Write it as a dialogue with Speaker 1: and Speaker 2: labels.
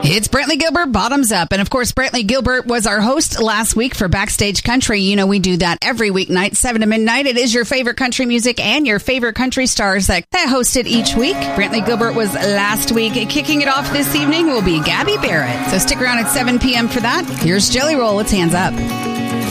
Speaker 1: It's Brantley Gilbert, Bottoms Up. And of course, Brantley Gilbert was our host last week for Backstage Country. You know, we do that every weeknight, 7 to midnight. It is your favorite country music and your favorite country stars that host it each week. Brantley Gilbert was last week. Kicking it off this evening will be Gabby Barrett. So stick around at 7 p.m. for that. Here's Jelly Roll. It's Hands Up.